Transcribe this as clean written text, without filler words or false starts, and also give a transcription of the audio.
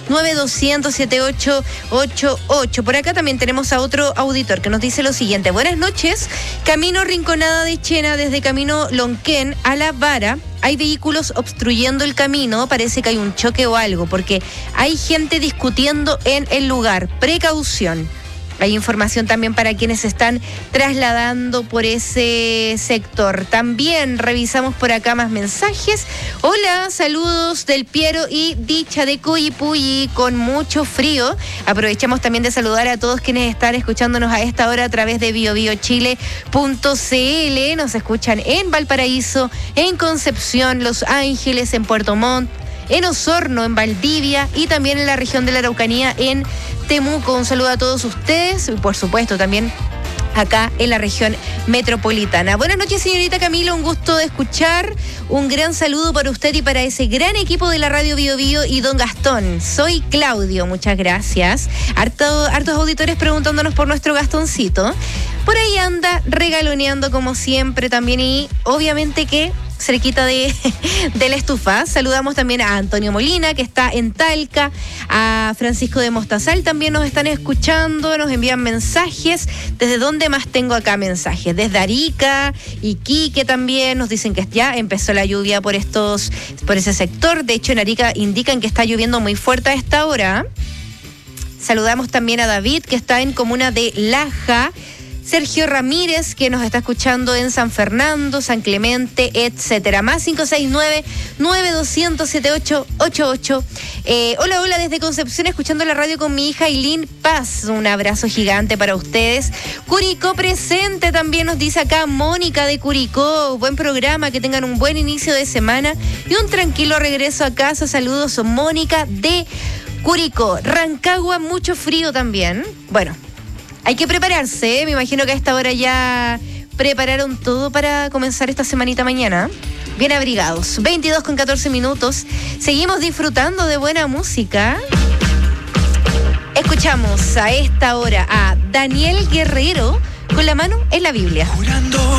920-7888. Por acá también tenemos a otro auditor que nos dice lo siguiente. Buenas noches. Camino Rinconada de Chena desde Camino Lonquén a La Vara. Hay vehículos obstruyendo el camino, parece que hay un choque o algo, porque hay gente discutiendo en el lugar. Precaución. Hay información también para quienes se están trasladando por ese sector. También revisamos por acá más mensajes. Hola, saludos del Piero y Dicha de Cuyipulli con mucho frío. Aprovechamos también de saludar a todos quienes están escuchándonos a esta hora a través de biobiochile.cl. Nos escuchan en Valparaíso, en Concepción, Los Ángeles, en Puerto Montt, en Osorno, en Valdivia y también en la región de la Araucanía, en Temuco. Un saludo a todos ustedes y por supuesto también acá en la región metropolitana. Buenas noches, señorita Camila, un gusto de escuchar. Un gran saludo para usted y para ese gran equipo de la Radio Bio Bio y don Gastón. Soy Claudio, muchas gracias. Hartos auditores preguntándonos por nuestro Gastoncito. Por ahí anda regaloneando como siempre también y obviamente que cerquita de la estufa. Saludamos también a Antonio Molina, que está en Talca, a Francisco de Mostazal, también nos están escuchando, nos envían mensajes. ¿Desde dónde más tengo acá mensajes? Desde Arica, Iquique también, nos dicen que ya empezó la lluvia por ese sector. De hecho, en Arica indican que está lloviendo muy fuerte a esta hora. Saludamos también a David, que está en comuna de Laja. Sergio Ramírez, que nos está escuchando en San Fernando, San Clemente, etcétera. Más 569-9200-7888. Hola, desde Concepción, escuchando la radio con mi hija Ailín Paz. Un abrazo gigante para ustedes. Curicó presente también, nos dice acá Mónica de Curicó. Buen programa, que tengan un buen inicio de semana y un tranquilo regreso a casa. Saludos, Mónica de Curicó. Rancagua, mucho frío también. Bueno, hay que prepararse, me imagino que a esta hora ya prepararon todo para comenzar esta semanita mañana. Bien abrigados. 22:14. Seguimos disfrutando de buena música. Escuchamos a esta hora a Daniel Guerrero con La mano en la Biblia.